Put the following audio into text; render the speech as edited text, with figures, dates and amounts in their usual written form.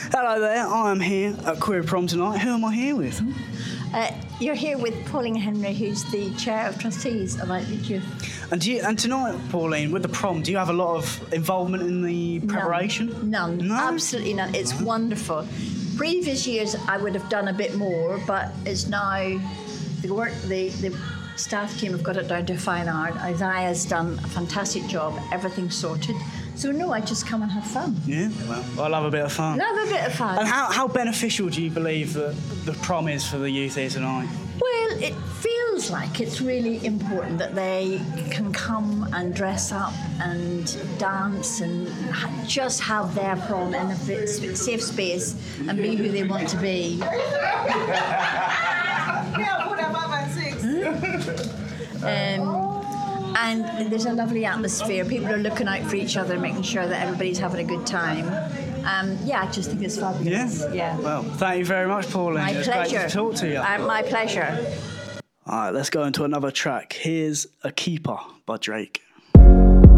Hello there, I am here at Queer Prom tonight. Who am I here with? You're here with Pauline Henry, who's the Chair of Trustees of Outreach Youth. And tonight, Pauline, with the prom, do you have a lot of involvement in the preparation? None. No? Absolutely none. It's wonderful. Previous years I would have done a bit more, but it's now the staff team have got it down to a fine art. Isaiah's done a fantastic job, everything's sorted. So no, I just come and have fun. Yeah, well, I love a bit of fun. Love a bit of fun. And how beneficial do you believe that the prom is for the youth here tonight? Well, it feels like it's really important that they can come and dress up and dance and just have their prom in a safe space and be who they want to be. And there's a lovely atmosphere. People are looking out for each other, making sure that everybody's having a good time. I just think it's fabulous. Yeah. Well, thank you very much, Pauline. My pleasure. Great to talk to you. My pleasure. All right, let's go into another track. Here's A Keeper by Drake.